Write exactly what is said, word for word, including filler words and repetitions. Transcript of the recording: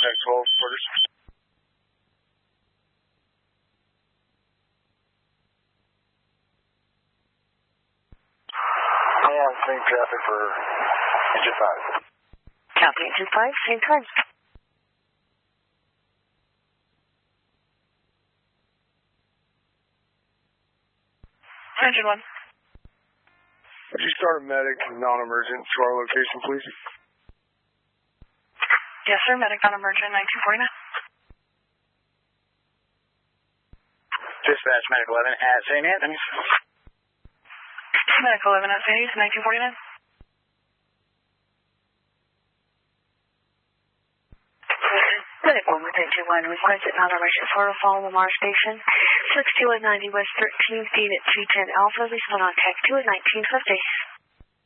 contact twelve quarters. Yeah, same traffic for engine five. Copy, engine five, same time. Engine one. Would you start a medic non-emergent to our location, please? Yes, sir. Medic non-emergent, nineteen forty-nine. Dispatch, Medic eleven at Saint Anthony's. Medic eleven at Saint Anthony's, nineteen forty-nine. Medic one with engine one, requested non-emergent for a follow Lamar Station. six two one ninety West thirteenth, unit two ten Alpha, respond on tech two at nineteen fifty.